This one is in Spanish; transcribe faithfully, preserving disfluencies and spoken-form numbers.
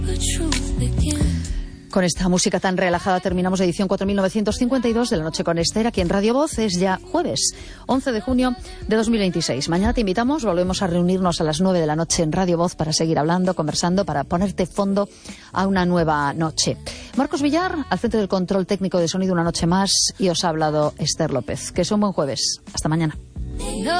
Con esta música tan relajada terminamos edición cuatro mil novecientos cincuenta y dos de La Noche con Esther, aquí en Radio Voz. Es ya jueves, once de junio de dos mil veintiséis. Mañana te invitamos, volvemos a reunirnos a las nueve de la noche en Radio Voz para seguir hablando, conversando, para ponerte fondo a una nueva noche. Marcos Villar, al frente del control técnico de sonido una noche más, y os ha hablado Esther López. Que sea un buen jueves. Hasta mañana.